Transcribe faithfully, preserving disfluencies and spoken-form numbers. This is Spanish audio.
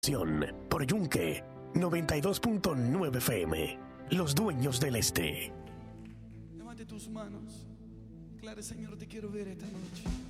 Por Yunque noventa y dos punto nueve F M. Los dueños del este. Levante tus manos. Claro, Señor, te quiero ver esta noche.